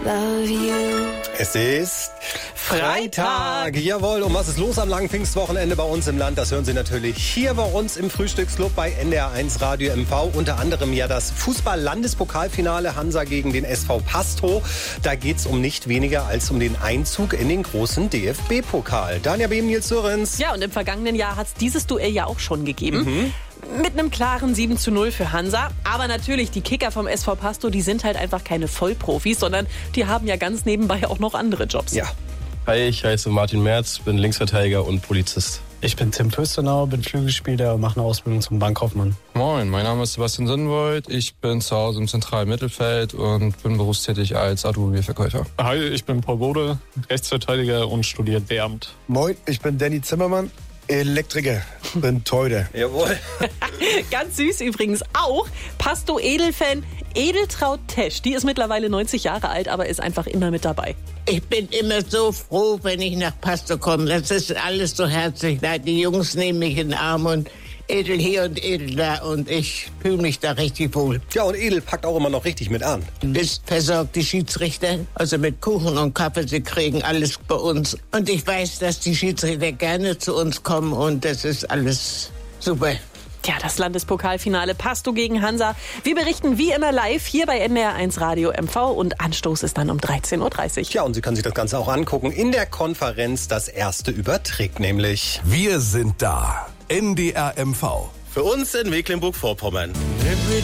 love you. Es ist Freitag. Jawohl, und was ist los am langen Pfingstwochenende bei uns im Land? Das hören Sie natürlich hier bei uns im Frühstücksclub bei NDR1 Radio MV. Unter anderem ja das Fußball-Landespokalfinale Hansa gegen den SV Pastow. Da geht es um nicht weniger als um den Einzug in den großen DFB-Pokal. Danja Behm, Nils Sörensen. Ja, und im vergangenen Jahr hat es dieses Duell ja auch schon gegeben. Mit einem klaren 7:0 für Hansa. Aber natürlich, die Kicker vom SV Pastow, die sind halt einfach keine Vollprofis, sondern die haben ja ganz nebenbei auch noch andere Jobs. Ja. Hi, ich heiße Martin Merz, bin Linksverteidiger und Polizist. Ich bin Tim Püstenau, bin Flügelspieler und mache eine Ausbildung zum Bankkaufmann. Moin, mein Name ist Sebastian Sinnwold. Ich bin zu Hause im zentralen Mittelfeld und bin berufstätig als Automobilverkäufer. Hi, ich bin Paul Bode, Rechtsverteidiger und studiere Lehramt. Moin, ich bin Danny Zimmermann, Elektriker, bin Teude. Jawohl. Ganz süß übrigens auch. Pastow-Edelfan Edeltraud Tesch. Die ist mittlerweile 90 Jahre alt, aber ist einfach immer mit dabei. Ich bin immer so froh, wenn ich nach Pastow komme. Das ist alles so herzlich. Die Jungs nehmen mich in den Arm und Edel hier und Edel da und ich fühle mich da richtig wohl. Ja, und Edel packt auch immer noch richtig mit an. Bist versorgt die Schiedsrichter, also mit Kuchen und Kaffee, sie kriegen alles bei uns. Und ich weiß, dass die Schiedsrichter gerne zu uns kommen und das ist alles super. Tja, das Landespokalfinale Pastow gegen Hansa. Wir berichten wie immer live hier bei NDR1 Radio MV und Anstoß ist dann um 13:30 Uhr. Ja, und Sie können sich das Ganze auch angucken in der Konferenz. Das erste überträgt nämlich. Wir sind da. NDR MV. Für uns in Mecklenburg-Vorpommern.